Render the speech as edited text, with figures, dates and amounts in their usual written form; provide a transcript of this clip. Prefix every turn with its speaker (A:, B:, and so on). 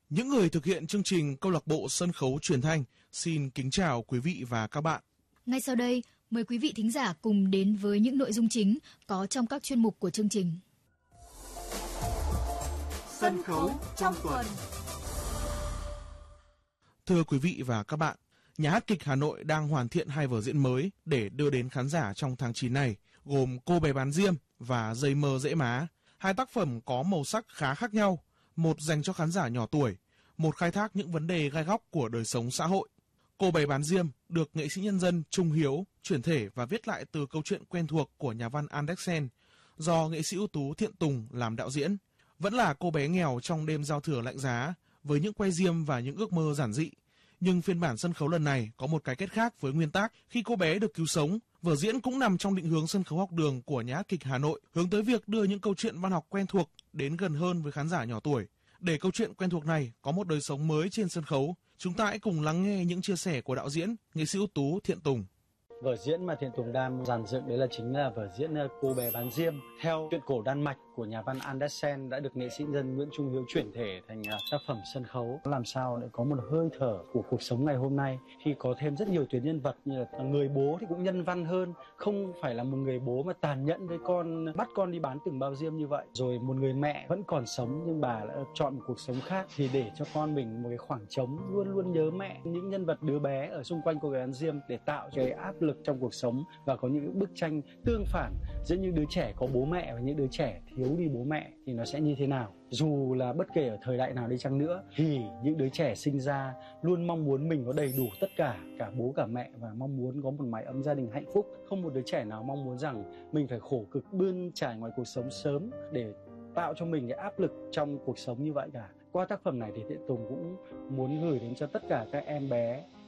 A: Những người thực hiện chương trình câu lạc bộ sân khấu truyền thanh xin kính chào quý vị và các bạn.
B: Ngay sau đây, mời quý vị thính giả cùng đến với những nội dung chính có trong các chuyên mục của chương trình.
C: Sân khấu trong tuần.
A: Thưa quý vị và các bạn, Nhà hát kịch Hà Nội đang hoàn thiện 2 vở diễn mới để đưa đến khán giả trong tháng 9 này, gồm Cô bé bán diêm và Dây mơ dễ má. Hai tác phẩm có màu sắc khá khác nhau, một dành cho khán giả nhỏ tuổi, một khai thác những vấn đề gai góc của đời sống xã hội. Cô bé bán diêm được nghệ sĩ nhân dân Trung Hiếu chuyển thể và viết lại từ câu chuyện quen thuộc của nhà văn Andersen, do nghệ sĩ ưu tú Thiện Tùng làm đạo diễn. Vẫn là cô bé nghèo trong đêm giao thừa lạnh giá, với những que diêm và những ước mơ giản dị. Nhưng phiên bản sân khấu lần này có một cái kết khác với nguyên tác khi cô bé được cứu sống. Vở diễn cũng nằm trong định hướng sân khấu học đường của Nhà hát kịch Hà Nội, hướng tới việc đưa những câu chuyện văn học quen thuộc đến gần hơn với khán giả nhỏ tuổi. Để câu chuyện quen thuộc này có một đời sống mới trên sân khấu, chúng ta hãy cùng lắng nghe những chia sẻ của đạo diễn, nghệ sĩ ưu tú Thiện Tùng.
D: Vở diễn mà Thiện Tùng đang dàn dựng đấy chính là vở diễn Cô bé bán diêm theo truyện cổ Đan Mạch của nhà văn Andersen, đã được nghệ sĩ nhân Nguyễn Trung Hiếu chuyển thể thành tác phẩm sân khấu. Làm sao để có một hơi thở của cuộc sống ngày hôm nay khi có thêm rất nhiều tuyến nhân vật, như là người bố thì cũng nhân văn hơn, không phải là một người bố mà tàn nhẫn với con, bắt con đi bán từng bao diêm như vậy. Rồi một người mẹ vẫn còn sống nhưng bà đã chọn một cuộc sống khác, thì để cho con mình một cái khoảng trống luôn luôn nhớ mẹ. Những nhân vật đứa bé ở xung quanh cô bé bán diêm để tạo cái áp lực trong cuộc sống, và có những bức tranh tương phản giữa những đứa trẻ có bố mẹ và những đứa trẻ thiếu đi bố mẹ thì nó sẽ như thế nào. Dù là bất kể ở thời đại nào đi chăng nữa thì những đứa trẻ sinh ra luôn mong muốn mình có đầy đủ tất cả bố cả mẹ, và mong muốn có một mái ấm gia đình hạnh phúc. Không một đứa trẻ nào mong muốn rằng mình phải khổ cực bươn trải ngoài cuộc sống sớm để tạo cho mình cái áp lực trong cuộc sống như vậy cả. Qua tác phẩm này thì Thiện Tùng cũng muốn gửi đến cho tất cả các em bé